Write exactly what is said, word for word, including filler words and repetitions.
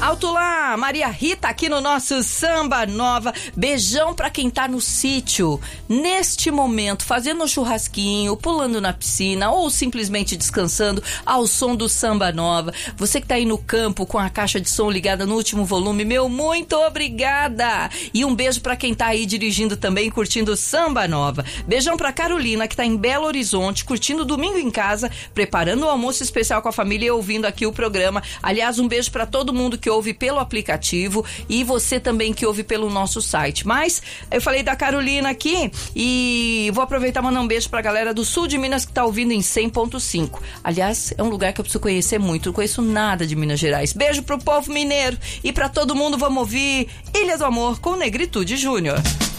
Alto lá, Maria Rita aqui no nosso Samba Nova. Beijão pra quem tá no sítio, neste momento, fazendo um churrasquinho, pulando na piscina ou simplesmente descansando ao som do Samba Nova. Você que tá aí no campo com a caixa de som ligada no último volume, meu muito obrigada. E um beijo pra quem tá aí dirigindo também, curtindo o Samba Nova. Beijão pra Carolina, que tá em Belo Horizonte, curtindo o domingo em casa, preparando um almoço especial com a família e ouvindo aqui o programa. Aliás, um beijo pra todo mundo que ouve pelo aplicativo e você também que ouve pelo nosso site. Mas eu falei da Carolina aqui e vou aproveitar e mandar um beijo pra galera do sul de Minas que tá ouvindo em cem ponto cinco. Aliás, é um lugar que eu preciso conhecer muito, não conheço nada de Minas Gerais. Beijo pro povo mineiro e pra todo mundo, vamos ouvir Ilha do Amor com Negritude Júnior.